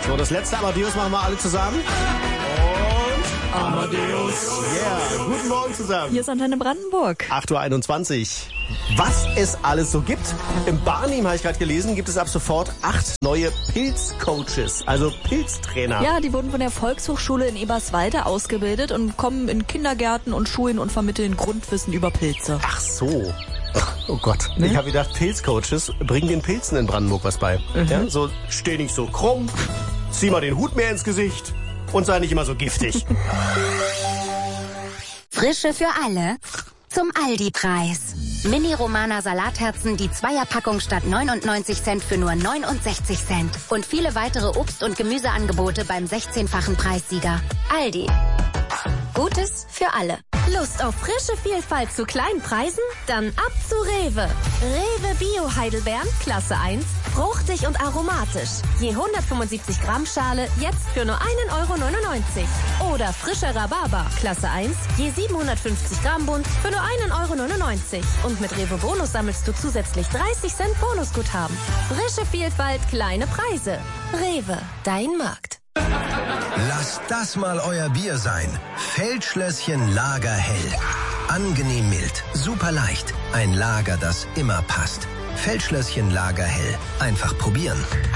So, das letzte Amadeus machen wir alle zusammen. Und Amadeus. Yeah. Guten Morgen zusammen. Hier ist Antenne Brandenburg. 8:21 Uhr. Was es alles so gibt. Im Barnim, habe ich gerade gelesen, gibt es ab sofort 8 neue Pilzcoaches, also Pilztrainer. Ja, die wurden von der Volkshochschule in Eberswalde ausgebildet und kommen in Kindergärten und Schulen und vermitteln Grundwissen über Pilze. Ach so. Oh Gott. Ne? Ich habe gedacht, Pilzcoaches bringen den Pilzen in Brandenburg was bei. Ja, so steh nicht so krumm, zieh mal den Hut mehr ins Gesicht und sei nicht immer so giftig. Frische für alle zum Aldi-Preis. Mini-Romana Salatherzen, die Zweierpackung statt 99 Cent für nur 69 Cent. Und viele weitere Obst- und Gemüseangebote beim 16-fachen Preissieger. Aldi. Gutes für alle. Lust auf frische Vielfalt zu kleinen Preisen? Dann ab zu Rewe. Rewe Bio Heidelbeeren, Klasse 1, fruchtig und aromatisch. Je 175 Gramm Schale, jetzt für nur 1,99 €. Oder frischer Rhabarber, Klasse 1, je 750 Gramm Bund, für nur 1,99 €. Und mit Rewe Bonus sammelst du zusätzlich 30 Cent Bonusguthaben. Frische Vielfalt, kleine Preise. Rewe, dein Markt. Lasst das mal euer Bier sein. Feldschlösschen Lagerhell. Angenehm mild, super leicht. Ein Lager, das immer passt. Feldschlösschen Lagerhell. Einfach probieren.